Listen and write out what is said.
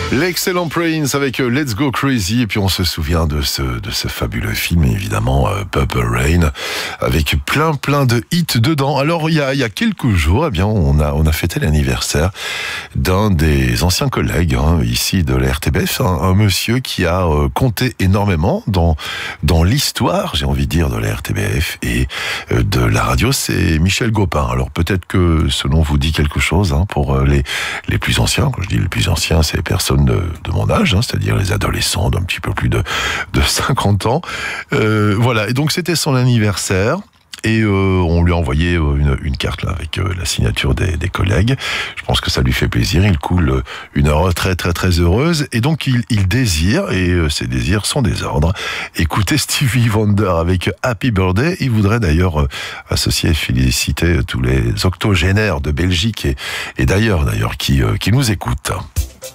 L'excellent Prince avec Let's Go Crazy, et puis on se souvient de ce fabuleux film, évidemment, Purple Rain, avec plein de hits dedans. Alors il y a quelques jours, eh bien on a fêté l'anniversaire d'un des anciens collègues ici de la RTBF, un monsieur qui a compté énormément dans l'histoire, j'ai envie de dire, de la RTBF et de la radio. C'est Michel Gopin. Alors peut-être que ce nom vous dit quelque chose pour les plus anciens. Quand je dis les plus anciens, c'est les personnes de mon âge, c'est-à-dire les adolescents d'un petit peu plus de 50 ans. Voilà, et donc c'était son anniversaire. Et on lui a envoyé une carte là, avec la signature des collègues. Je pense que ça lui fait plaisir. Il coule une heure très heureuse. Et donc il désire, et ses désirs sont des ordres, écoutez Stevie Wonder avec Happy Birthday. Il voudrait d'ailleurs associer et féliciter tous les octogénaires de Belgique et d'ailleurs qui nous écoutent.